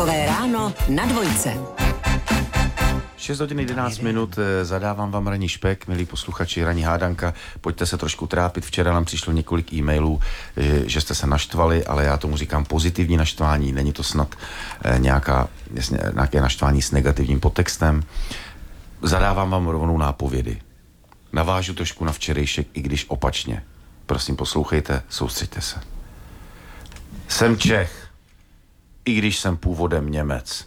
Takové ráno na dvojce. 6 hodin 11 minut, zadávám vám ranní špek, milí posluchači, ranní hádanka, pojďte se trošku trápit, včera nám přišlo několik e-mailů, že jste se naštvali, ale já tomu říkám pozitivní naštvání, není to snad nějaké naštvání s negativním podtextem. Zadávám vám rovnou nápovědy. Navážu trošku na včerejšek, i když opačně. Prosím, poslouchejte, soustřeďte se. Jsem Čech, i když jsem původem Němec.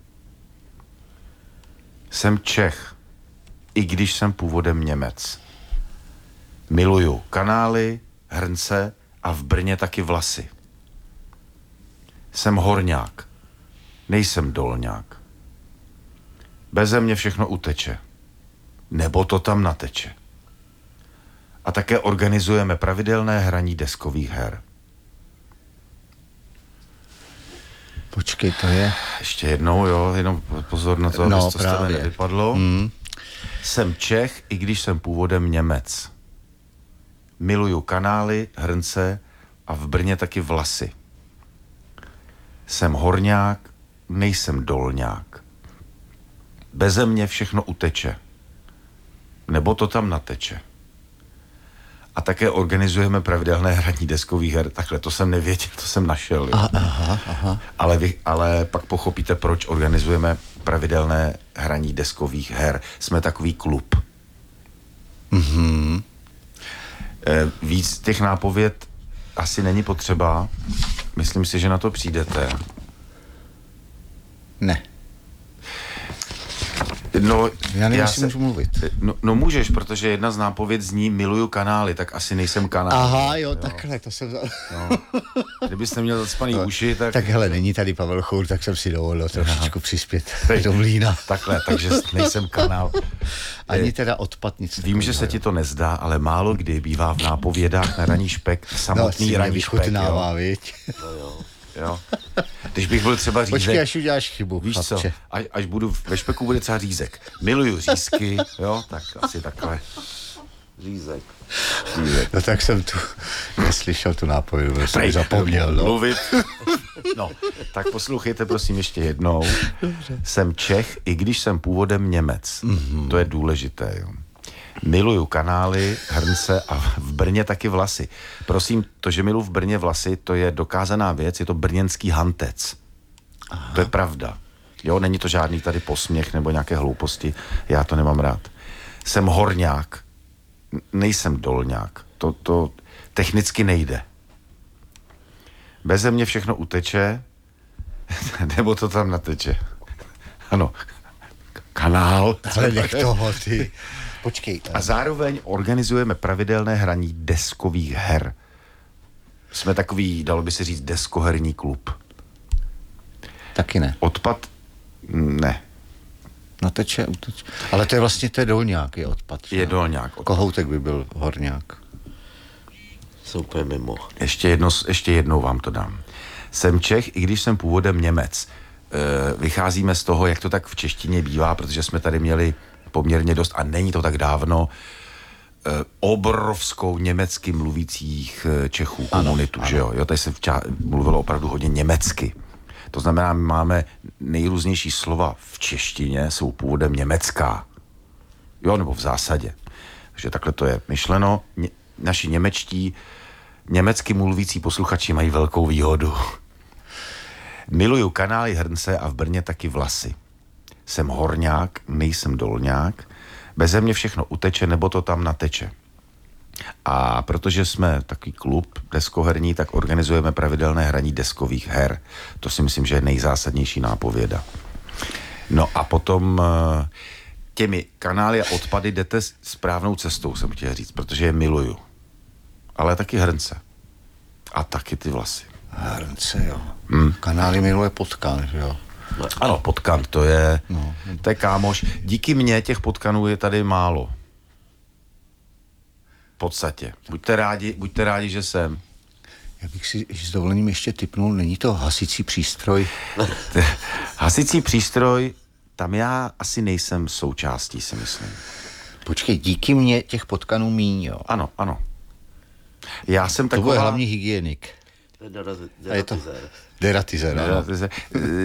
Jsem Čech, i když jsem původem Němec. Miluju kanály, hrnce a v Brně taky vlasy. Jsem horňák, nejsem dolňák. Beze mě všechno uteče, nebo to tam nateče. A také organizujeme pravidelné hraní deskových her. Počkej, to je... Ještě jednou, jo, jenom pozor na to, aby to z tebe nevypadlo. Jsem Čech, i když jsem původem Němec. Miluju kanály, hrnce a v Brně taky vlasy. Jsem horňák, nejsem dolňák. Beze mě všechno uteče, nebo to tam nateče. A také organizujeme pravidelné hraní deskových her. Takhle, to jsem nevěděl, to jsem našel. Jo. Aha. Ale pak pochopíte, proč organizujeme pravidelné hraní deskových her. Jsme takový klub. Mhm. Víc těch nápověd asi není potřeba. Myslím si, že na to přijdete. Ne. No, já nevím, jestli můžu mluvit. No můžeš, protože jedna z nápověd zní miluju kanály, tak asi nejsem kanál. Aha, jo, takhle, to jsem... No. Kdybyste měl zacpaný uši, tak... Tak hele, není tady Pavel Chour, tak jsem si dovolil trošičku přispět do mlýna. Takhle, takže nejsem kanál. Ani teda odpad, nic. Vím, že se ti to nezdá, ale málo kdy bývá v nápovědách na ranní špek samotný ranní špek, jo. Viď? Jo. Když bych byl třeba řízek... Počkej, až uděláš chybu, víš chlapče. Co, až budu ve špeku, bude třeba řízek. Miluju řízky, jo, tak asi takhle. Řízek. No tak jsem tu neslyšel tu nápovědu, jsem zapomněl. Mluvit. No, tak poslouchejte prosím ještě jednou. Dobře. Jsem Čech, i když jsem původem Němec. Mm-hmm. To je důležité, jo. Miluju kanály, hrnce a v Brně taky vlasy. Prosím, to, že miluju v Brně vlasy, to je dokázaná věc, je to brněnský hantec. Aha. To je pravda. Jo, není to žádný tady posměch nebo nějaké hlouposti, já to nemám rád. Jsem horňák, nejsem dolňák. To technicky nejde. Beze mě všechno uteče, nebo to tam nateče. Ano, kanál. Ale nech toho, ty... Počkej. A zároveň organizujeme pravidelné hraní deskových her. Jsme takový, dalo by se říct, deskoherní klub. Taky ne. Odpad? Ne. Nateče, uteče. Ale to je vlastně, to je dolňák, je odpad. Je dolňák. Odpad. Kohoutek by byl horňák. Jsou úplně mimo. Ještě jednou vám to dám. Jsem Čech, i když jsem původem Němec. Vycházíme z toho, jak to tak v češtině bývá, protože jsme tady měli poměrně dost, a není to tak dávno, obrovskou německy mluvících Čechů komunitu, ano. Že jo? Tady se mluvilo opravdu hodně německy. To znamená, my máme nejrůznější slova v češtině, jsou původem německá. Jo, nebo v zásadě. Takže takhle to je myšleno. Naši německy mluvící posluchači mají velkou výhodu. Miluju kanály, hrnce a v Brně taky vlasy. Jsem horňák, nejsem dolňák. Beze mě všechno uteče, nebo to tam nateče. A protože jsme takový klub deskoherní, tak organizujeme pravidelné hraní deskových her. To si myslím, že je nejzásadnější nápověda. No a potom těmi kanály a odpady jdete správnou cestou, jsem chtěl říct, protože je miluju. Ale taky hrnce. A taky ty vlasy. Hrnce, jo. Kanály miluje Potkan, jo. Ano, Potkan, to je kámoš. Díky mně těch potkanů je tady málo. V podstatě. Buďte rádi, že jsem. Já bych si s dovolením ještě tipnul, není to hasicí přístroj? Hasicí přístroj, tam já asi nejsem součástí, si myslím. Počkej, díky mně těch potkanů míň, jo. Ano. Já jsem to taková... bude hlavní hygienik. To je deratizér. Deratizér.